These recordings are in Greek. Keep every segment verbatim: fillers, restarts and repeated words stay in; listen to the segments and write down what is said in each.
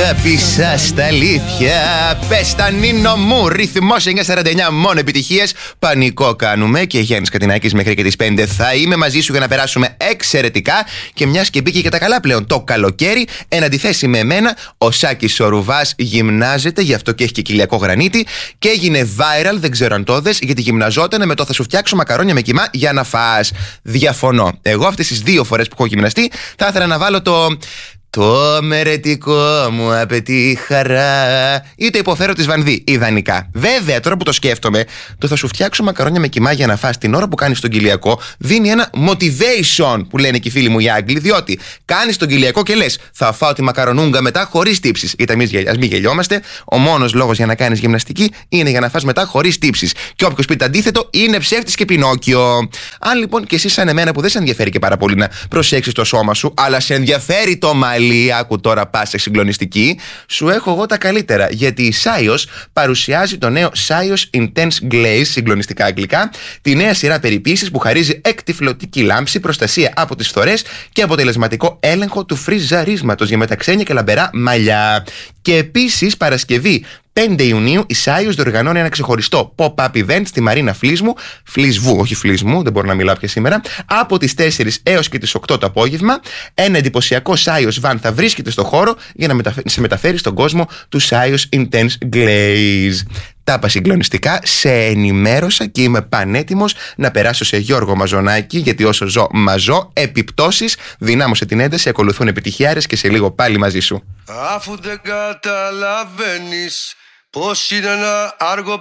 αγάπη σας τα αλήθεια. Πες τα Νίνο μου. Ρυθμός εννιά σαράντα εννιά, μόνο επιτυχίες. Πανικό κάνουμε. Και Γιάννης Κατινάκης μέχρι και τις πέντε θα είμαι μαζί σου για να περάσουμε εξαιρετικά. Και μιας και μπήκε και τα καλά πλέον το καλοκαίρι, εν αντιθέσει με εμένα, ο Σάκης ο Ρουβάς γυμνάζεται, γι' αυτό και έχει και κοιλιακό γρανίτη. Και έγινε viral, δεν ξέρω αν το δες, γιατί γυμναζόταν με το θα σου φτιάξω μακαρόνια με κιμά για να φας. Διαφωνώ. Εγώ αυτές τις δύο φορές που έχω γυμναστεί θα ήθελα να βάλω το. Το μερετικό μου απαιτεί χαρά ή το υποφέρω της Βανδύ, ιδανικά. Βέβαια, τώρα που το σκέφτομαι, το θα σου φτιάξω μακαρόνια με κιμά για να φας την ώρα που κάνεις τον κοιλιακό δίνει ένα motivation, που λένε και οι φίλοι μου οι Άγγλοι, διότι κάνεις τον κοιλιακό και λες θα φάω τη μακαρονούγκα μετά χωρίς τύψεις. Γιατί ας μην γελιόμαστε, ο μόνος λόγος για να κάνεις γυμναστική είναι για να φας μετά χωρίς τύψεις. Και όποιος πει το αντίθετο είναι ψεύτης και Πινόκιο. Αν λοιπόν και εσύ σαν εμένα που δεν σε ενδιαφέρει και πάρα πολύ να προσέξεις το σώμα σου, αλλά σε ενδιαφέρει το μαλλί. Άκου τώρα πάσα συγκλονιστική, σου έχω εγώ τα καλύτερα. Γιατί η Σάιος παρουσιάζει το νέο Σάιος Intense Glaze, συγκλονιστικά αγγλικά, τη νέα σειρά περιποίησης που χαρίζει εκτυφλωτική λάμψη, προστασία από τις φθορές και αποτελεσματικό έλεγχο του φριζαρίσματος για μεταξένια και λαμπερά μαλλιά. Και επίσης Παρασκευή πέντε Ιουνίου η Σάιος διοργανώνει ένα ξεχωριστό pop-up event στη Μαρίνα Φλίσμου, Φλίσβου, όχι Φλίσμου, δεν μπορώ να μιλάω πια σήμερα, από τις τέσσερις έως και τις οκτώ το απόγευμα. Ένα εντυπωσιακό Σάιος Van θα βρίσκεται στο χώρο για να μεταφέρει, σε μεταφέρει στον κόσμο του Σάιος Intense Glaze. Τα είπα συγκλονιστικά, σε ενημέρωσα και είμαι πανέτοιμος να περάσω σε Γιώργο Μαζονάκη, γιατί όσο ζω μαζώ, επιπτώσεις, δυνάμωσε την ένταση, ακολουθούν επιτυχιάρες και σε λίγο πάλι μαζί σου. Αφού δεν καταλαβαίνεις πως είναι ένα άργο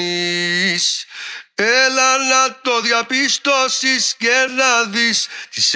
πεθαίνεις, έλα να το διαπιστώσεις και να δεις τις